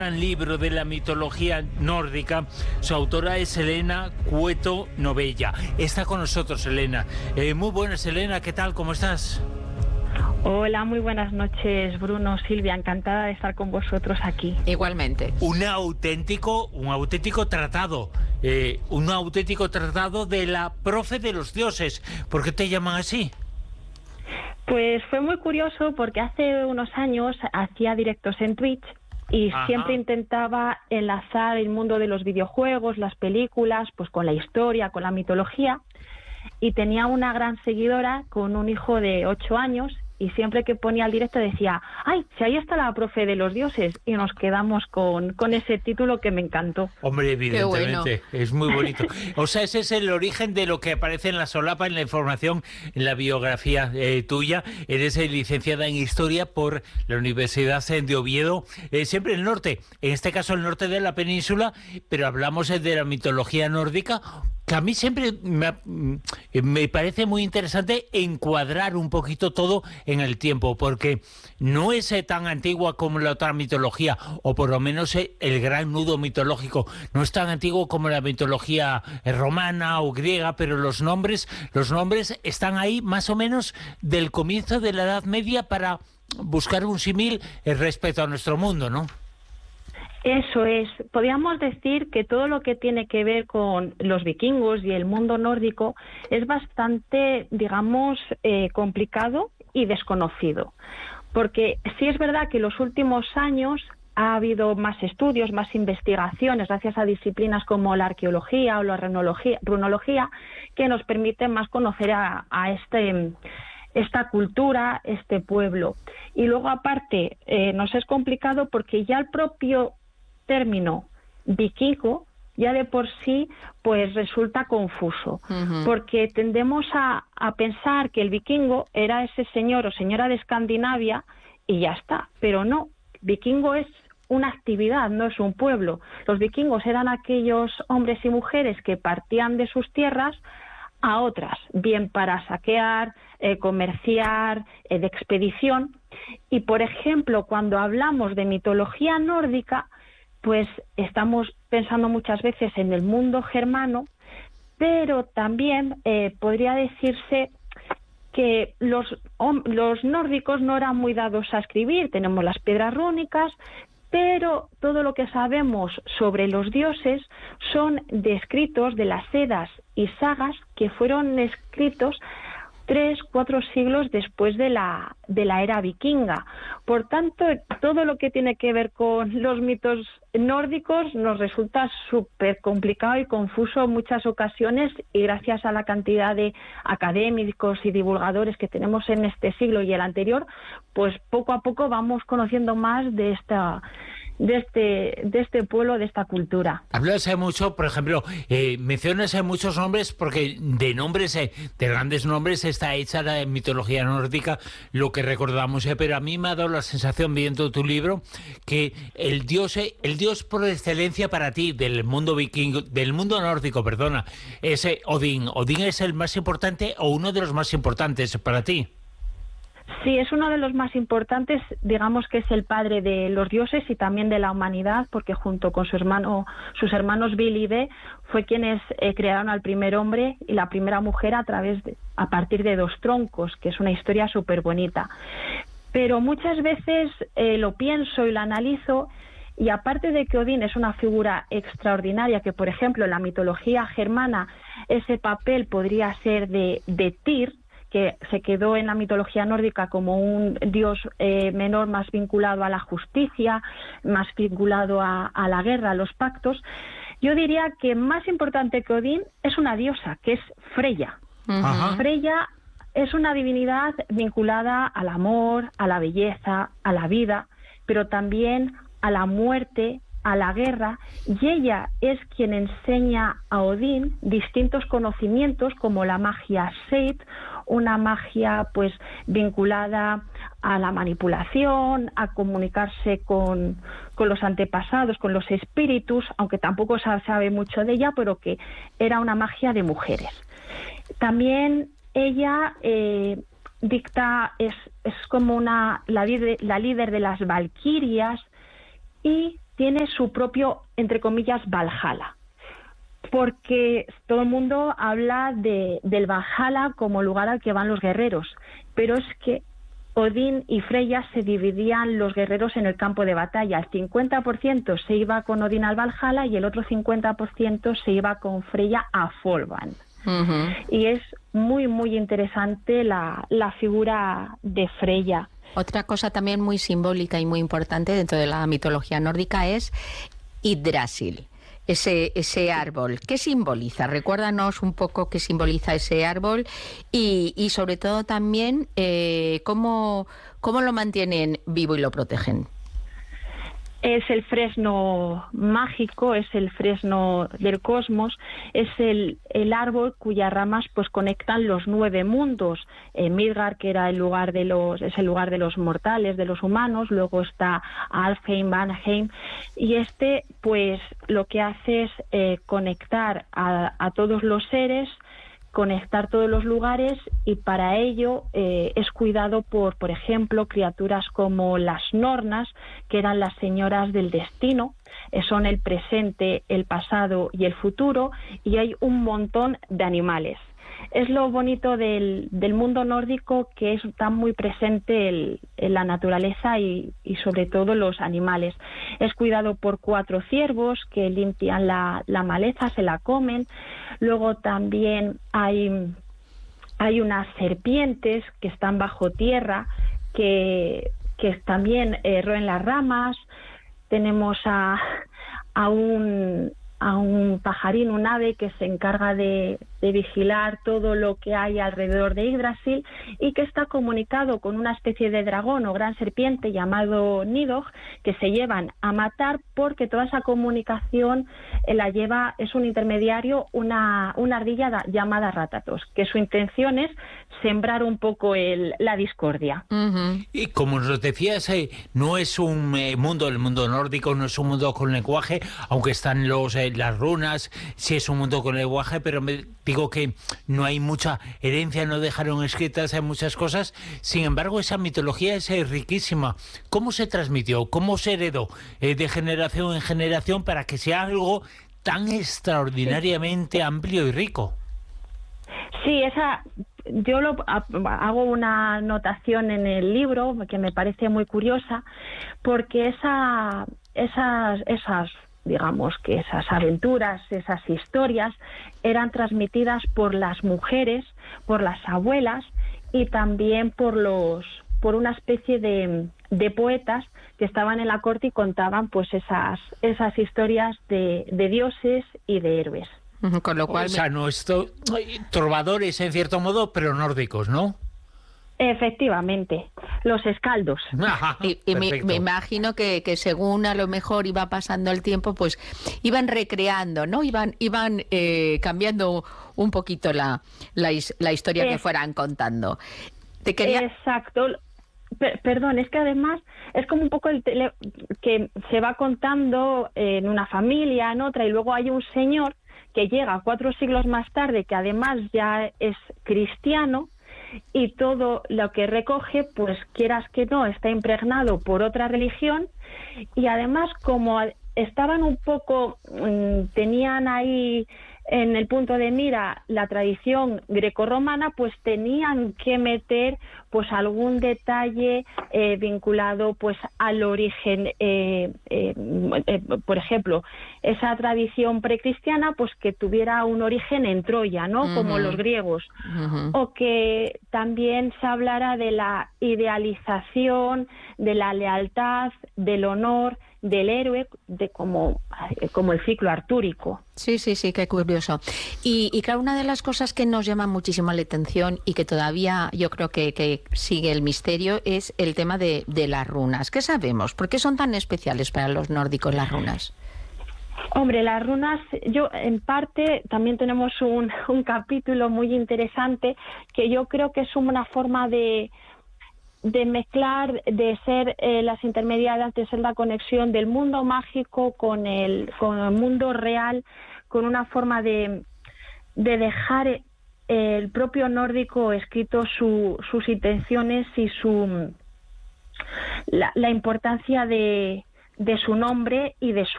Gran libro de la mitología nórdica. Su autora es Helena Cueto Novella. Está con nosotros, Helena. Muy buenas, Helena. ¿Qué tal? ¿Cómo estás? Hola, muy buenas noches, Bruno, Silvia. Encantada de estar con vosotros aquí. Igualmente. Un auténtico tratado. Un auténtico tratado de la profe de los dioses. ¿Por qué te llaman así? Pues fue muy curioso porque hace unos años hacía directos en Twitch y siempre intentaba enlazar el mundo de los videojuegos, las películas, pues con la historia, con la mitología. Y tenía una gran seguidora con un hijo de 8 años y siempre que ponía el directo decía, ¡ay, si ahí está la profe de los dioses! Y nos quedamos con ese título que me encantó. Hombre, evidentemente, bueno. es muy bonito. O sea, ese es el origen de lo que aparece en la solapa, en la información, en la biografía tuya. Eres licenciada en Historia por la Universidad de Oviedo, siempre el norte, en este caso el norte de la península, pero hablamos de la mitología nórdica, que a mí siempre me parece muy interesante encuadrar un poquito todo en el tiempo, porque no es tan antigua como la otra mitología, o por lo menos el gran nudo mitológico no es tan antiguo como la mitología romana o griega, pero los nombres están ahí más o menos del comienzo de la Edad Media para buscar un símil respecto a nuestro mundo, ¿no? Eso es. Podríamos decir que todo lo que tiene que ver con los vikingos y el mundo nórdico es bastante, digamos, complicado y desconocido. Porque sí es verdad que en los últimos años ha habido más estudios, más investigaciones, gracias a disciplinas como la arqueología o la runología, que nos permiten más conocer a esta cultura, este pueblo. Y luego, aparte, nos es complicado porque ya el propio término vikingo ya de por sí pues resulta confuso, porque tendemos a pensar que el vikingo era ese señor o señora de Escandinavia y ya está, pero no, vikingo es una actividad, no es un pueblo. Los vikingos eran aquellos hombres y mujeres que partían de sus tierras a otras, bien para saquear, comerciar, de expedición. Y por ejemplo, cuando hablamos de mitología nórdica, pues estamos pensando muchas veces en el mundo germano, pero también podría decirse que los nórdicos no eran muy dados a escribir. Tenemos las piedras rúnicas, pero todo lo que sabemos sobre los dioses son descritos de las Edas y sagas que fueron escritos 3-4 siglos después de la era vikinga. Por tanto, todo lo que tiene que ver con los mitos nórdicos nos resulta súper complicado y confuso en muchas ocasiones, y gracias a la cantidad de académicos y divulgadores que tenemos en este siglo y el anterior, pues poco a poco vamos conociendo más de este pueblo, de esta cultura. Hablas mucho, por ejemplo, mencionas muchos nombres, porque de nombres, de grandes nombres, está hecha la mitología nórdica, lo que recordamos, pero a mí me ha dado la sensación, viendo tu libro, que el dios por excelencia para ti, del mundo vikingo, del mundo nórdico, perdona, es Odín. Odín es el más importante, o uno de los más importantes para ti. Sí, es uno de los más importantes, digamos que es el padre de los dioses y también de la humanidad, porque junto con sus hermanos Bil y Ve, fue quienes crearon al primer hombre y la primera mujer a partir de 2 troncos, que es una historia súper bonita. Pero muchas veces lo pienso y lo analizo, y aparte de que Odín es una figura extraordinaria, que por ejemplo en la mitología germana ese papel podría ser de Tyr, que se quedó en la mitología nórdica como un dios menor, más vinculado a la justicia, más vinculado a la guerra, a los pactos. Yo diría que más importante que Odín es una diosa, que es Freya. Freya es una divinidad vinculada al amor, a la belleza, a la vida, pero también a la muerte, a la guerra, y ella es quien enseña a Odín distintos conocimientos como la magia Seid, una magia pues vinculada a la manipulación, a comunicarse con los antepasados, con los espíritus, aunque tampoco se sabe mucho de ella, pero que era una magia de mujeres. También ella es como la líder de las valquirias, y tiene su propio, entre comillas, Valhalla. Porque todo el mundo habla del Valhalla como lugar al que van los guerreros, pero es que Odín y Freya se dividían los guerreros en el campo de batalla. El 50% se iba con Odín al Valhalla y el otro 50% se iba con Freya a Folvan. Y es muy, muy interesante la figura de Freya. Otra cosa también muy simbólica y muy importante dentro de la mitología nórdica es Yggdrasil. Ese árbol, ¿qué simboliza? Recuérdanos un poco qué simboliza ese árbol y sobre todo también cómo lo mantienen vivo y lo protegen. Es el fresno mágico, es el fresno del cosmos, es el árbol cuyas ramas pues conectan los 9 mundos. Midgard, que era es el lugar de los mortales, de los humanos, luego está Alfheim, Vanheim, y pues lo que hace es conectar a todos los seres, conectar todos los lugares, y para ello es cuidado por ejemplo, criaturas como las Nornas, que eran las señoras del destino, son el presente, el pasado y el futuro, y hay un montón de animales. Es lo bonito del mundo nórdico, que está muy presente en la naturaleza y sobre todo los animales. Es cuidado por 4 ciervos que limpian la maleza, se la comen. Luego también hay unas serpientes que están bajo tierra que también roen las ramas. Tenemos a un pajarín, un ave que se encarga de vigilar todo lo que hay alrededor de Yggdrasil y que está comunicado con una especie de dragón o gran serpiente llamado Nidhogg, que se llevan a matar porque toda esa comunicación es un intermediario, una ardilla llamada Ratatos, que su intención es sembrar un poco la discordia. Y como nos decías, no es un el mundo nórdico no es un mundo con lenguaje, aunque están las runas, sí es un mundo con lenguaje, pero digo que no hay mucha herencia, no dejaron escritas muchas cosas. Sin embargo, esa mitología es riquísima. ¿Cómo se transmitió? ¿Cómo se heredó de generación en generación para que sea algo tan extraordinariamente amplio y rico? Sí, yo hago una anotación en el libro que me parece muy curiosa, porque esas digamos que esas aventuras, esas historias eran transmitidas por las mujeres, por las abuelas y también por una especie de poetas que estaban en la corte y contaban pues esas historias de dioses y de héroes. Con lo cual, o sea, trovadores en cierto modo, pero nórdicos, ¿no? Efectivamente, los escaldos. Y me imagino que según a lo mejor iba pasando el tiempo, pues iban recreando, ¿no? Iban cambiando un poquito la historia que fueran contando. Exacto. Perdón, es que además es como un poco que se va contando en una familia, en otra, y luego hay un señor que llega 4 siglos más tarde, que además ya es cristiano, y todo lo que recoge, pues quieras que no, está impregnado por otra religión, y además como estaban un poco, tenían ahí en el punto de mira la tradición grecorromana, pues tenían que meter pues algún detalle vinculado pues al origen, por ejemplo, esa tradición precristiana pues que tuviera un origen en Troya, ¿no? Como los griegos, o que también se hablara de la idealización, de la lealtad, del honor, del héroe, como el ciclo artúrico. Sí, qué curioso. Y claro, una de las cosas que nos llama muchísimo la atención y que todavía yo creo que sigue el misterio es el tema de las runas. ¿Qué sabemos? ¿Por qué son tan especiales para los nórdicos las runas? Hombre, las runas, en parte también tenemos un capítulo muy interesante que yo creo que es una forma de mezclar, de ser las intermediarias, de ser la conexión del mundo mágico con el mundo real, con una forma de dejar el propio nórdico escrito sus intenciones y la importancia de de su nombre y de